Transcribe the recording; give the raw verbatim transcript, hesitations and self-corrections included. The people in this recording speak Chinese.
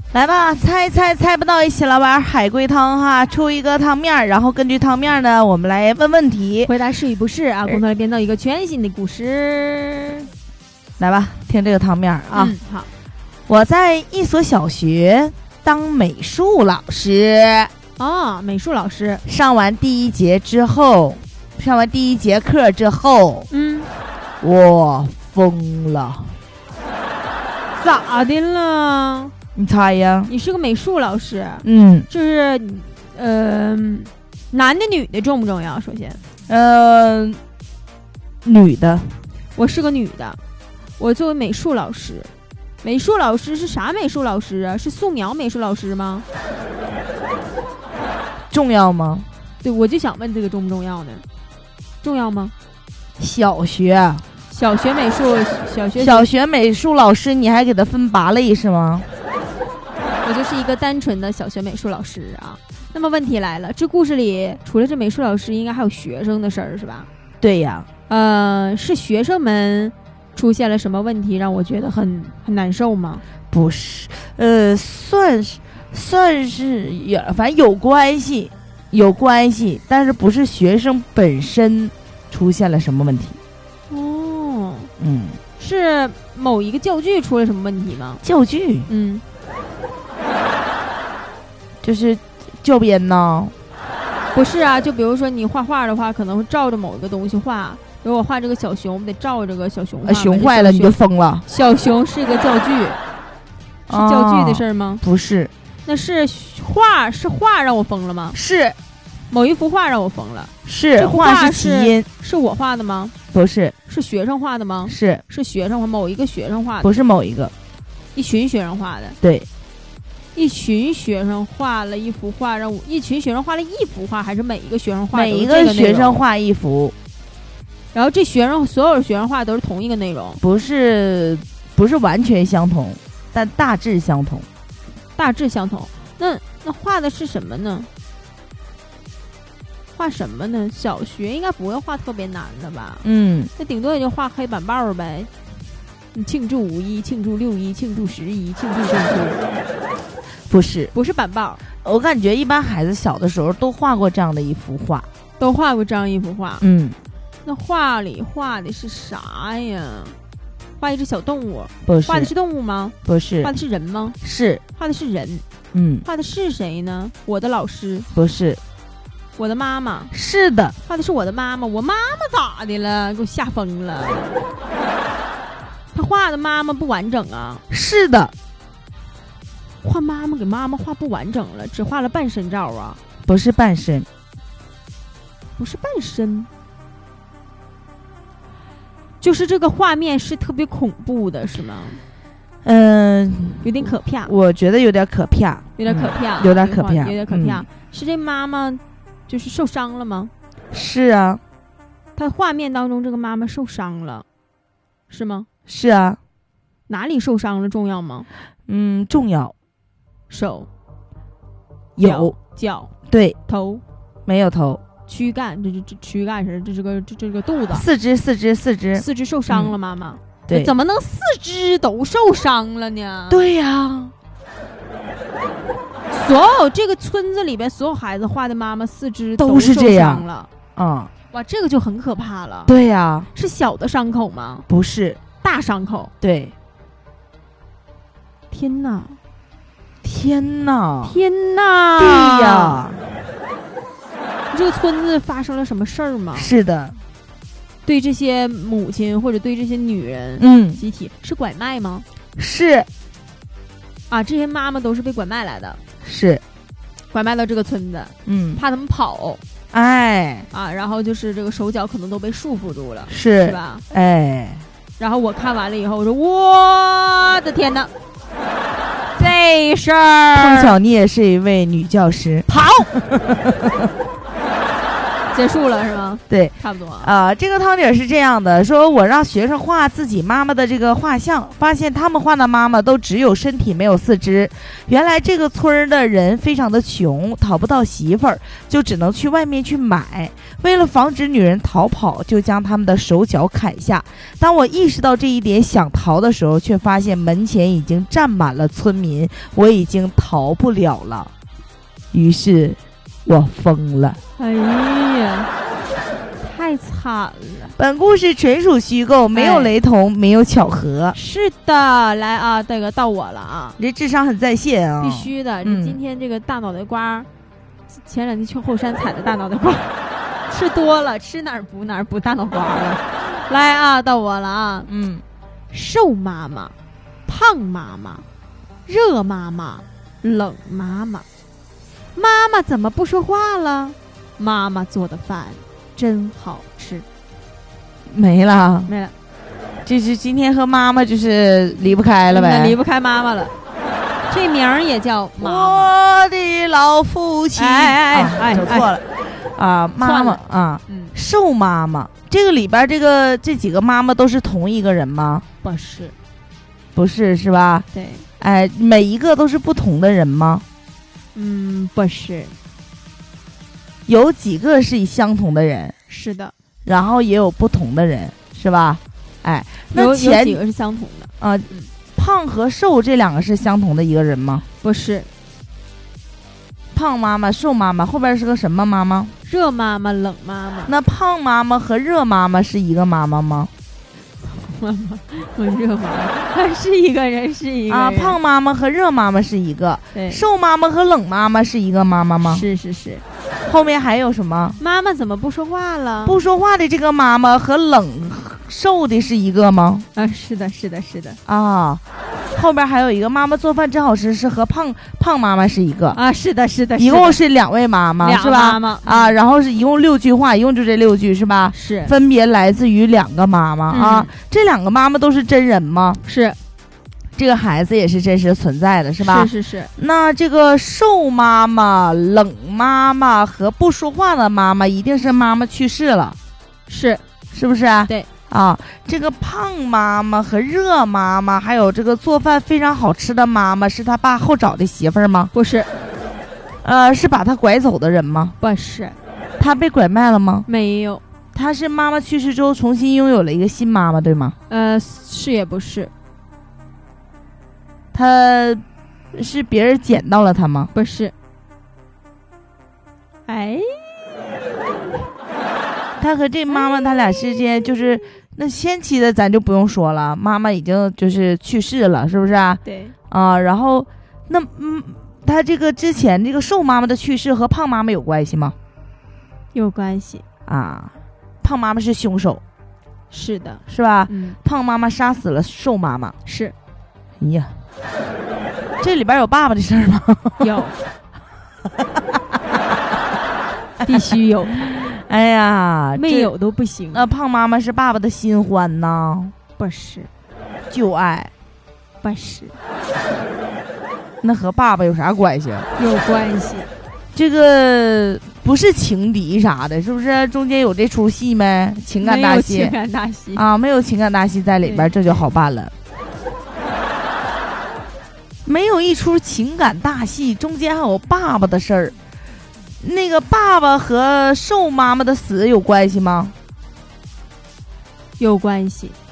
来吧，猜猜猜不到一起来玩海龟汤哈，出一个汤面，然后根据汤面呢，我们来问问题， 回答是与不是啊，共同来编造一个全新的故事。 来吧，听这个汤面啊。 嗯，好。 我在一所小学当美术老师。 哦，美术老师。 上完第一节之后，上完第一节课之后， 嗯， 我疯了。 咋的了？ 你猜呀？ 你是个美术老师， 嗯， 就是呃，男的女的重不重要？首先， 呃，女的。 我是个女的，我作为美术老师，美术老师是啥美术老师啊？是素描美术老师吗？ 重要吗？ 对，我就想问这个重不重要呢？重要吗？ 小学， 小学美术，小学小学美术老师，你还给他分八类是吗？ 我就是一个单纯的小学美术老师啊。那么问题来了，这故事里除了这美术老师，应该还有学生的事儿是吧？ 对呀。 呃，是学生们出现了什么问题让我觉得很很难受吗？ 不是，呃，算是算是有，反正有关系，有关系，但是不是学生本身出现了什么问题？ 哦， 嗯， 是某一个教具出了什么问题吗？ 教具， 嗯， 就是教鞭呢？ 不是啊，就比如说你画画的话，可能会照着某一个东西画。比如我画这个小熊，我们得照这个小熊画。 啊，熊坏了你就疯了。 小熊是一个教具，是教具的事儿吗？ 不是。 那是画，是画让我疯了吗？ 是。 某一幅画让我疯了。 是。 画是起因。 是我画的吗？ 不是。 是学生画的吗？ 是。 是学生画，某一个学生画的。 不是某一个。 一群学生画的。 对。 一群学生画了一幅画，让我一群学生画了一幅画，还是每一个学生画？ 每一个学生画一幅。 然后这学生所有的学生画都是同一个内容？ 不是，不是完全相同，但大致相同。 大致相同。那那画的是什么呢？画什么呢？小学应该不会画特别难的吧？ 嗯， 那顶多也就画黑板报呗。你庆祝五一，庆祝六一，庆祝十一，庆祝中秋。 不是， 不是板报。 我感觉一般孩子小的时候都画过这样的一幅画， 都画过这样一幅画。 嗯。 那画里画的是啥呀？画一只小动物。 不是。 画的是动物吗？ 不是。 画的是人吗？ 是。 画的是人。 嗯。 画的是谁呢？我的老师。 不是。 我的妈妈。 是的。 画的是我的妈妈。我妈妈咋的了？给我吓疯了。他画的妈妈不完整啊。 是的。 画妈妈给妈妈画不完整了，只画了半身照啊。 不是半身。 不是半身。就是这个画面是特别恐怖的是吗？ 嗯、呃， 有点可怕。 我觉得有点可怕， 有点可怕、 嗯、有点可怕， 有点可怕、 嗯、 是这妈妈就是受伤了吗？ 是啊。 他画面当中这个妈妈受伤了是吗？ 是啊。 哪里受伤了重要吗？ 嗯，重要。 手。 有。 脚。 对。 头。 没有头。 躯干，这这这躯干是这这个这这个肚子。 四肢四肢四肢四肢受伤了，妈妈、嗯。 对。 怎么能四肢都受伤了呢？ 对呀、啊。 所有这个村子里边所有孩子画的妈妈四肢都是这样了。 嗯。 哇，这个就很可怕了。 对呀、啊。 是小的伤口吗？ 不是。 大伤口。 对。 天哪！ 天哪！ 天哪！ 对呀。 这个村子发生了什么事儿吗？ 是的。 对这些母亲或者对这些女人， 嗯， 集体是拐卖吗？ 是。 啊，这些妈妈都是被拐卖来的。 是。 拐卖到这个村子， 嗯， 怕他们跑。 哎。 啊，然后就是这个手脚可能都被束缚住了， 是是吧？ 哎。 然后我看完了以后，我说我的天哪！这事儿碰巧你也是一位女教师， 跑， 结束了是吗？ 对， 差不多啊。 啊、呃，这个汤底是这样的，说我让学生画自己妈妈的这个画像，发现他们画的妈妈都只有身体没有四肢。原来这个村儿的人非常的穷，讨不到媳妇儿，就只能去外面去买。为了防止女人逃跑，就将他们的手脚砍下。当我意识到这一点，想逃的时候，却发现门前已经站满了村民，我已经逃不了了。于是我疯了。 哎呀，太惨了！ 本故事纯属虚构，没有雷同，哎、没有巧合。 是的，来啊，这个到我了啊！ 你这智商很在线啊！ 必须的， 嗯、 这今天这个大脑袋瓜，前两天去后山采的大脑袋瓜，吃多了，吃哪儿补哪儿补大脑瓜了。来啊，到我了啊！ 嗯， 瘦妈妈、胖妈妈、热妈妈、冷妈妈。妈妈怎么不说话了？妈妈做的饭真好吃。 没了， 没了。 就是今天和妈妈就是离不开了呗， 离不开妈妈了。这名儿也叫妈妈。我的老父亲， 哎哎哎哎， 走错了啊，妈妈啊， 嗯， 瘦妈妈。这个里边这个这几个妈妈都是同一个人吗？ 不是， 不是，是吧？ 对。 哎，每一个都是不同的人吗？ 嗯，不是。 有几个是相同的人？ 是的。 然后也有不同的人，是吧？哎，那前有几个是相同的啊、呃嗯？胖和瘦这两个是相同的一个人吗？ 不是。 胖妈妈、瘦妈妈后边是个什么妈妈？ 热妈妈、冷妈妈。 那胖妈妈和热妈妈是一个妈妈吗？ 妈妈和热妈妈是一个人，是一个人啊。胖妈妈和热妈妈是一个， 对。 瘦妈妈和冷妈妈是一个妈妈吗？ 是是是。 后面还有什么？ 妈妈怎么不说话了？ 不说话的这个妈妈和冷瘦的是一个吗？ 啊，是的，是的，是的。 啊，后边还有一个妈妈做饭真好吃，是和胖胖妈妈是一个啊，是的，是的， 一共是两位妈妈，是吧？ 妈妈啊，然后是一共六句话，一共就这六句是吧？ 是， 分别来自于两个妈妈、嗯、啊，这两个妈妈都是真人吗？ 是。 这个孩子也是真实存在的，是吧？ 是是是。 那这个瘦妈妈、冷妈妈和不说话的妈妈，一定是妈妈去世了， 是是不是啊？ 对啊，这个胖妈妈和热妈妈，还有这个做饭非常好吃的妈妈，是他爸后找的媳妇儿吗？ 不是。 呃，是把他拐走的人吗？ 不是。 他被拐卖了吗？ 没有。 他是妈妈去世之后重新拥有了一个新妈妈，对吗？ 呃，是也不是。 他是别人捡到了他吗？ 不是。哎， 他和这妈妈他俩之间就是那先期的咱就不用说了，妈妈已经就是去世了，是不是啊？ 对啊，然后那嗯，他这个之前这个瘦妈妈的去世和胖妈妈有关系吗？ 有关系啊，胖妈妈是凶手， 是的， 是吧？ 嗯， 胖妈妈杀死了瘦妈妈， 是。 哎呀，这里边有爸爸的事儿吗？ 有，必须有。 哎呀， 没有都不行。 那、呃、胖妈妈是爸爸的新欢呢？ 不是。 旧爱？ 不是。 那和爸爸有啥关系？ 有关系。 这个不是情敌啥的，是不是？中间有这出戏没？情感大戏？ 情感大戏啊，没有情感大戏在里边，这就好办了。没有一出情感大戏，中间还有爸爸的事儿。那个爸爸和瘦妈妈的死有关系吗？ 有关系。